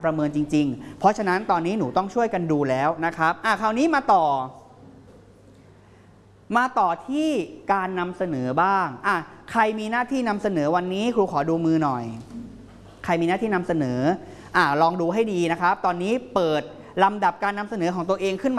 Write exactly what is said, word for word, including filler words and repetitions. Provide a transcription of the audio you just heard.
ประเมินจริงๆเพราะฉะนั้นตอนนี้หนูต้องช่วยกันดูแล้วนะครับอ่ะคราวนี้มาต่อมาต่อที่การนำเสนอบ้างอ่ะใครมีหน้าที่นำเสนอวันนี้ครูขอดูมือหน่อยใครมีหน้าที่นำเสนออ่ะลองดูให้ดีนะครับตอนนี้เปิดลำดับการนำเสนอของตัวเองขึ้นมา